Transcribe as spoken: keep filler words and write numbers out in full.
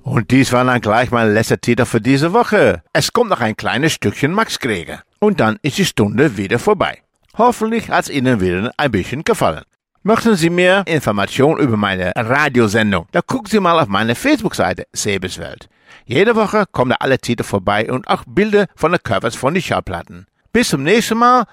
Und dies war dann gleich mein letzter Titel für diese Woche. Es kommt noch ein kleines Stückchen Max Greger. Und dann ist die Stunde wieder vorbei. Hoffentlich hat es Ihnen wieder ein bisschen gefallen. Möchten Sie mehr Informationen über meine Radiosendung? Dann gucken Sie mal auf meine Facebook-Seite Sebeswelt. Jede Woche kommen da alle Titel vorbei und auch Bilder von den Covers von den Schallplatten. Bis zum nächsten Mal,